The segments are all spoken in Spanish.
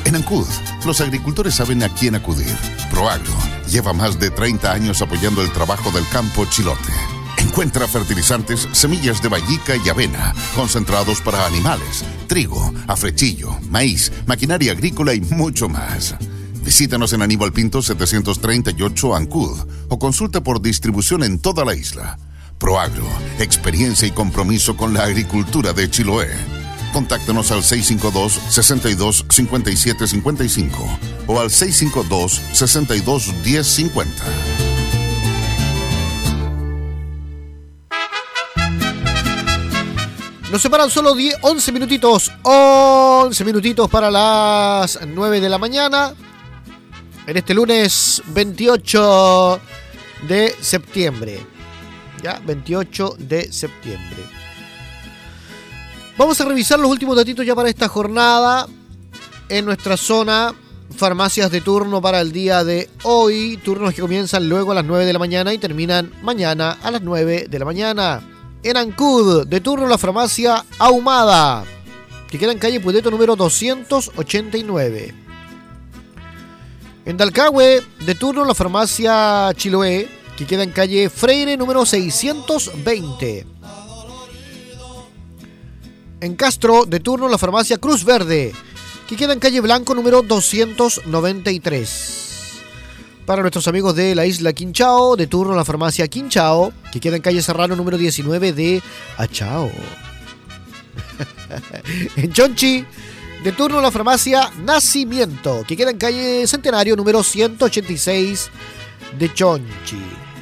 En Ancud, los agricultores saben a quién acudir. Proagro lleva más de 30 años apoyando el trabajo del campo chilote. Encuentra fertilizantes, semillas de vallica y avena, concentrados para animales, trigo, afrechillo, maíz, maquinaria agrícola y mucho más. Visítanos en Aníbal Pinto 738 Ancud o consulta por distribución en toda la isla. Proagro, experiencia y compromiso con la agricultura de Chiloé. Contáctanos al 652-62-5755 o al 652-62-1050. Nos separan solo 11 minutitos. 11 minutitos para las 9 de la mañana. En este lunes 28 de septiembre. Ya, 28 de septiembre. Vamos a revisar los últimos datitos ya para esta jornada en nuestra zona. Farmacias de turno para el día de hoy. Turnos que comienzan luego a las 9 de la mañana y terminan mañana a las 9 de la mañana. En Ancud, de turno la farmacia Ahumada, que queda en calle Puedeto número 289. En Dalcahue, de turno la farmacia Chiloé, que queda en calle Freire número 620. En Castro, de turno la farmacia Cruz Verde, que queda en calle Blanco número 293. Para nuestros amigos de la isla Quinchao, de turno la farmacia Quinchao, que queda en calle Serrano número 19 de Achao. En Chonchi, de turno la farmacia Nacimiento, que queda en calle Centenario número 186 de Chonchi.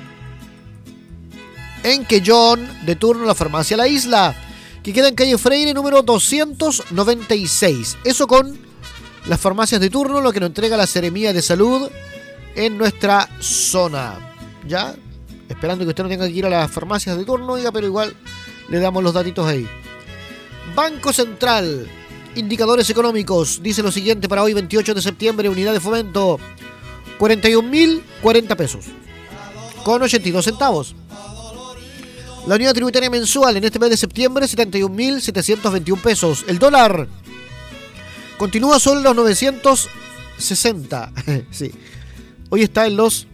En Quellón, de turno la farmacia La Isla, que queda en calle Freire número 296. Eso con las farmacias de turno, lo que nos entrega la Seremía de Salud en nuestra zona. ¿Ya? Esperando que usted no tenga que ir a las farmacias de turno, oiga, pero igual le damos los datitos ahí. Banco Central, indicadores económicos, dice lo siguiente para hoy 28 de septiembre, unidad de fomento, 41.040 pesos, con 82 centavos. La unidad tributaria mensual en este mes de septiembre, 71.721 pesos. El dólar continúa solo en los 960. Sí. Hoy está en los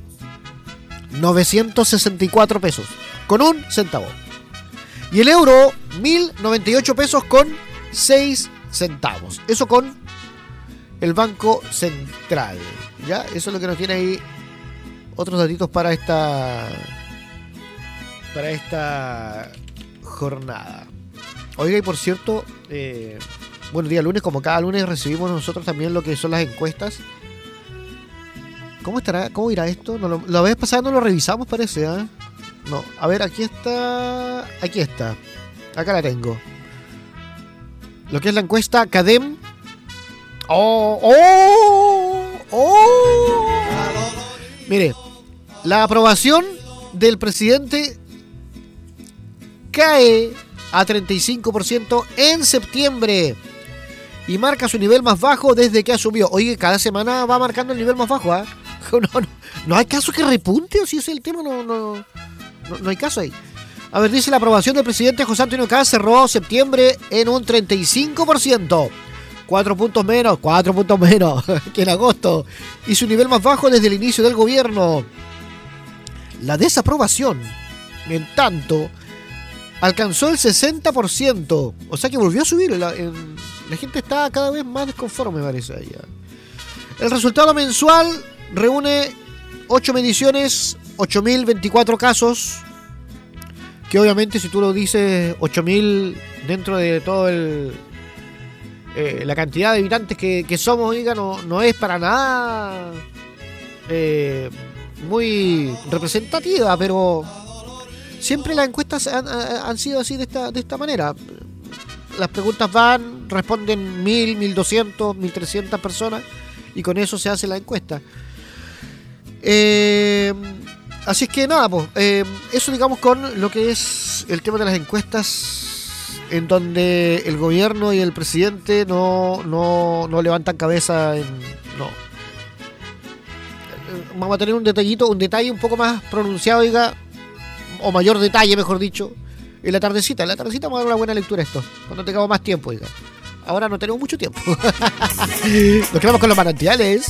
964 pesos, con un centavo. Y el euro, 1.098 pesos con 6 centavos. Eso con el Banco Central. ¿Ya? Eso es lo que nos tiene ahí otros datitos para esta jornada. Oiga, y por cierto, bueno, día lunes, como cada lunes, recibimos nosotros también lo que son las encuestas. ¿Cómo estará? ¿Cómo irá esto? No, la vez pasada no lo revisamos, parece, ¿eh? No, a ver, aquí está. Aquí está. Acá la tengo. Lo que es la encuesta CADEM. Mire, la aprobación del presidente cae a 35% en septiembre y marca su nivel más bajo desde que asumió. Oye, cada semana va marcando el nivel más bajo, ¿eh? No hay caso que repunte, o si ese es el tema, no hay caso ahí. A ver, dice la aprobación del presidente José Antonio Kast cerró septiembre en un 35%. 4 puntos menos que en agosto. Y su nivel más bajo desde el inicio del gobierno. La desaprobación, en tanto, alcanzó el 60%. O sea que volvió a subir. La gente está cada vez más desconforme, me parece. Allá. El resultado mensual reúne 8 mediciones, 8.024 casos. Que obviamente si tú lo dices 8.000 dentro de todo la cantidad de habitantes que somos, oiga, no es para nada muy representativa, pero siempre las encuestas han sido así de esta manera. Las preguntas responden 1.000, 1.200, 1.300 personas y con eso se hace la encuesta. Así es que nada, pues, eso digamos con lo que es el tema de las encuestas, en donde el gobierno y el presidente no levantan cabeza. Vamos a tener un detalle un poco más pronunciado, diga, o mayor detalle, mejor dicho, en la tardecita. En la tardecita vamos a dar una buena lectura a esto, cuando tengamos más tiempo, diga. ahora no tenemos mucho tiempo. Nos quedamos con los manantiales.